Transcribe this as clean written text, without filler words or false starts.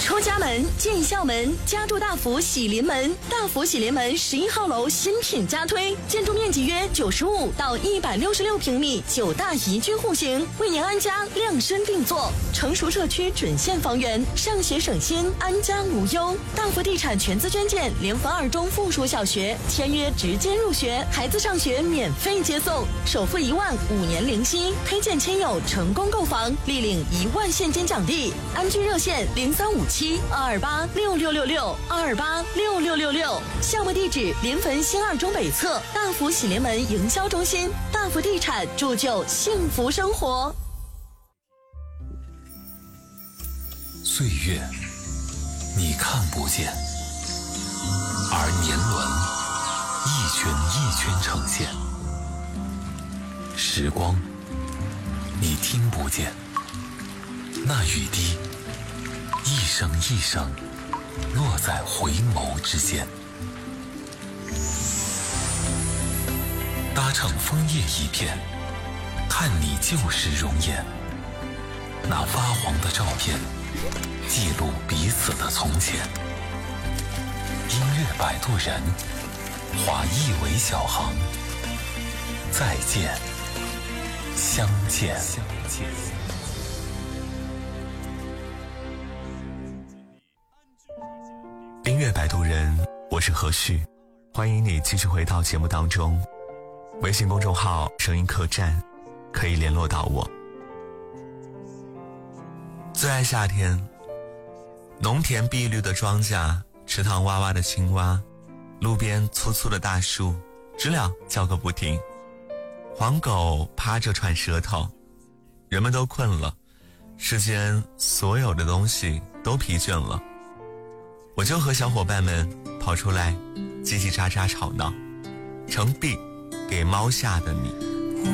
出家门，进校门，家住大福喜临门。大福喜临门11号楼新品加推，建筑面积约95到166平米，9大宜居户型，为您安家量身定做。成熟社区准现房源，上学省心，安家无忧。大福地产全资捐建联合2中附属小学，签约直接入学，孩子上学免费接送，首付1万，5年零息。推荐亲友成功购房，立领1万现金奖励。安居热线0357-228-6666，228-6666。项目地址：临汾新2中北侧大福喜临门营销中心。大福地产铸就幸福生活。 岁月你看不见，而年轮一圈一圈呈现。时光你听不见，那雨滴一声一声落在回眸之间。搭乘枫叶一片，看你旧时容颜。那发黄的照片，记录彼此的从前。音乐摆渡人，划一尾小航。再见，相见。 音乐摆渡人，我是何旭，欢迎你继续回到节目当中。微信公众号声音客栈可以联络到我。最爱夏天，农田碧绿的庄稼，池塘哇哇的青蛙，路边粗粗的大树，知了叫个不停，黄狗趴着喘舌头。人们都困了，世间所有的东西都疲倦了，我就和小伙伴们跑出来叽叽喳喳吵闹，诚币给猫下的你。